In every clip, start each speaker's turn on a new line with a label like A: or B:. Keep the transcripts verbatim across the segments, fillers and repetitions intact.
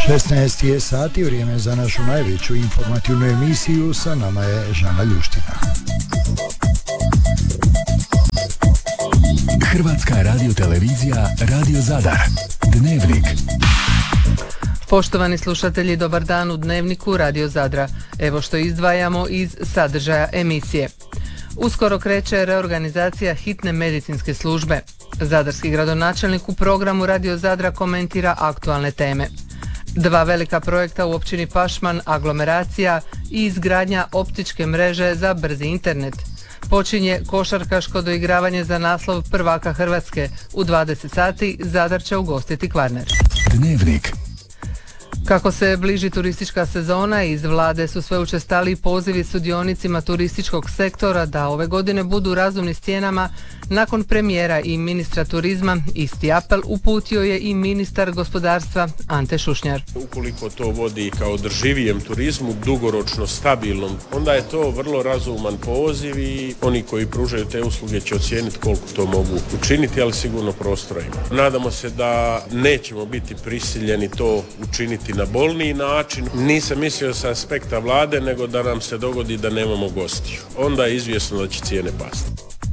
A: šesnaest je sati, vrijeme za našu najveću informativnu emisiju, sa nama je Žana Ljuština.
B: Hrvatska radiotelevizija, Radio Zadar, Dnevnik.
C: Poštovani slušatelji, dobar dan u Dnevniku Radio Zadra. Evo što izdvajamo iz sadržaja emisije. Uskoro kreće reorganizacija hitne medicinske službe. Zadarski gradonačelnik u programu Radio Zadra komentira aktualne teme. Dva velika projekta u općini Pašman, aglomeracija i izgradnja optičke mreže za brzi internet. Počinje košarkaško doigravanje za naslov prvaka Hrvatske. U dvadeset sati Zadar će ugostiti Kvarner.
B: Dnevnik.
C: Kako se bliži turistička sezona, iz vlade su sve učestaliji pozivi sudionicima turističkog sektora da ove godine budu razumni s cijenama. Nakon premijera i ministra turizma, isti apel uputio je i ministar gospodarstva Ante Šušnjar.
D: Ukoliko to vodi ka održivijem turizmu, dugoročno stabilnom, onda je to vrlo razuman poziv i oni koji pružaju te usluge će ocijeniti koliko to mogu učiniti, ali sigurno prostora ima. Nadamo se da nećemo biti prisiljeni to učiniti na bolniji način. Nisam mislio sa aspekta vlade, nego da nam se dogodi da nemamo gostiju. Onda je izvjesno da će cijene pasti.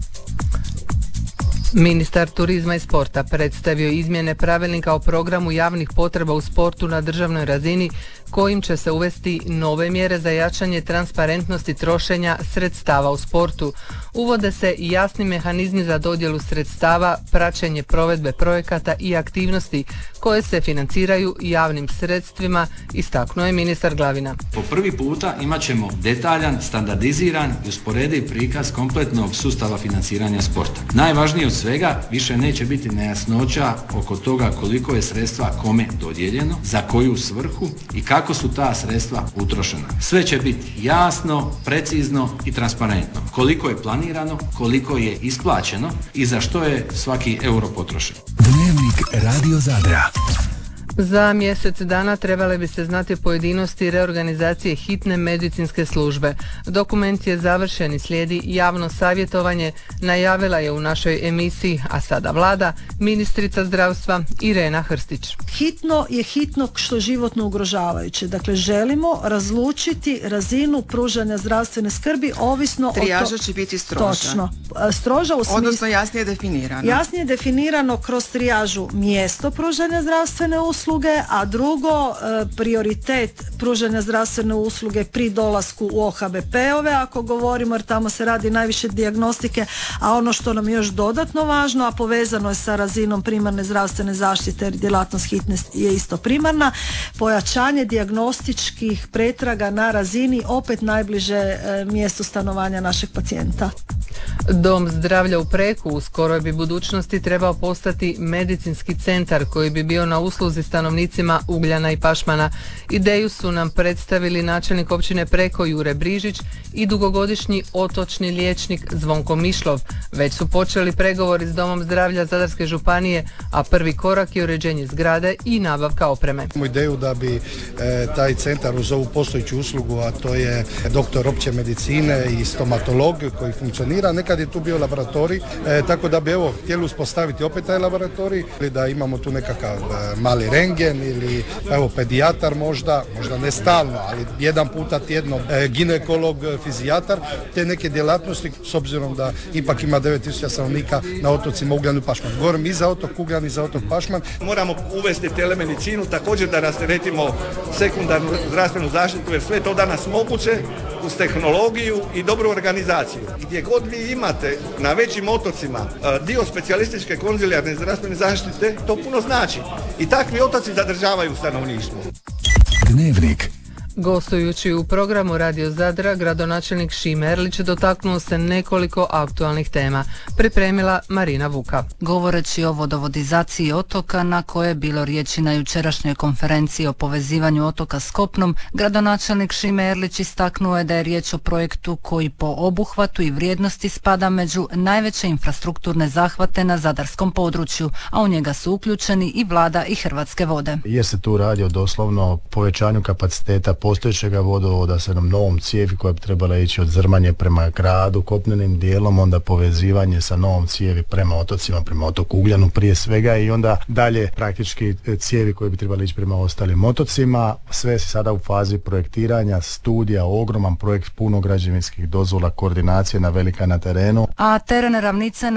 C: Ministar turizma i sporta predstavio izmjene pravilnika o programu javnih potreba u sportu na državnoj razini, kojim će se uvesti nove mjere za jačanje transparentnosti trošenja sredstava u sportu. Uvode se i jasni mehanizmi za dodjelu sredstava, praćenje provedbe projekata i aktivnosti koje se financiraju javnim sredstvima, istaknuo je ministar Glavina.
E: Po prvi puta imat ćemo detaljan, standardiziran i usporediv prikaz kompletnog sustava financiranja sporta. Najvažnije od svega, više neće biti nejasnoća oko toga koliko je sredstva kome dodijeljeno, za koju svrhu i kako su ta sredstva utrošena. Sve će biti jasno, precizno i transparentno. Koliko je planirano, koliko je isplaćeno i za što je svaki euro potrošen.
B: Dnevnik Radio Zadra.
C: Za mjesec dana trebale bi se znati pojedinosti reorganizacije hitne medicinske službe. Dokument je završen i slijedi javno savjetovanje, najavila je u našoj emisiji, a sada vlada, ministrica zdravstva Irena Hrstić.
F: Hitno je hitno što je životno ugrožavajuće. Dakle, želimo razlučiti razinu pružanja zdravstvene skrbi ovisno
G: Trijaža
F: o to...
G: će biti stroža.
F: Točno. Stroža u smislu...
G: Odnosno jasnije definirano.
F: Jasnije definirano kroz trijažu mjesto pružanja zdravstvene usluge, a drugo, prioritet pružanja zdravstvene usluge pri dolasku u O H B P-ove, ako govorimo, jer tamo se radi najviše dijagnostike, a ono što nam je još dodatno važno, a povezano je sa razinom primarne zdravstvene zaštite, jer djelatnost hitne je isto primarna, pojačanje dijagnostičkih pretraga na razini opet najbliže mjestu stanovanja našeg pacijenta.
C: Dom zdravlja u Preku u skoroj bi budućnosti trebao postati medicinski centar koji bi bio na usluzi stanovnicima Ugljana i Pašmana. Ideju su nam predstavili načelnik općine Preko Jure Brižić i dugogodišnji otočni liječnik Zvonko Mišlov. Već su počeli pregovori s Domom zdravlja Zadarske županije, a prvi korak je uređenje zgrade i nabavka opreme.
H: Imamo ideju da bi e, taj centar uz ovu postojeću uslugu, a to je doktor opće medicine i stomatolog koji funkcionira, nekad je tu bio laboratorij, e, tako da bi evo htjeli uspostaviti opet taj laboratorij, ili da imamo tu nekakav e, mali rengen ili evo pedijatar možda, možda ne stalno, ali jedan puta tjedno e, ginekolog, fizijatar, te neke djelatnosti, s obzirom da ipak ima devet tisuća stanovnika na otocima Ugljan i Pašman. Govorim i za otok Ugljan i za otok Pašman.
I: Moramo uvesti telemedicinu, također da rasteretimo sekundarnu zdravstvenu zaštitu, jer sve to danas moguće uz tehnologiju i dobru organizaciju. Gdje god vi imate na većim otocima dio specijalističke konzilijarne zdravstvene zaštite, to puno znači. I takvi otoci zadržavaju stanovništvo.
B: Dnevnik.
C: Gostujući u programu Radio Zadra, gradonačelnik Šime Erlić dotaknuo se nekoliko aktualnih tema. Pripremila Marina Vuka.
J: Govoreći o vodovodizaciji otoka, na koje je bilo riječi na jučerašnjoj konferenciji o povezivanju otoka s kopnom, gradonačelnik Šime Erlić istaknuo je da je riječ o projektu koji po obuhvatu i vrijednosti spada među najveće infrastrukturne zahvate na zadarskom području, a u njega su uključeni i vlada i Hrvatske vode.
K: Jer se tu radi o doslovno povećanju kapaciteta
G: postojećega vodovoda sa jednom novom cijevi koja bi trebala ići od Zrmanje prema gradu kopnenim dijelom, onda povezivanje sa novom cijevi prema otocima, prema otoku Ugljanu prije svega i onda dalje praktički cijevi koje bi trebali ići prema ostalim otocima. Sve je sada u fazi projektiranja, studija, ogroman projekt, puno građevinskih dozvola, koordinacije na velika na terenu.
J: A teren ravnice